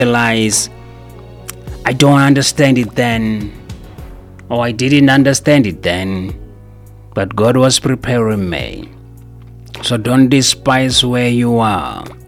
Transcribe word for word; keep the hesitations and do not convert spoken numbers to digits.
realize I don't understand it then, or I didn't understand it then, but God was preparing me. So don't despise where you are.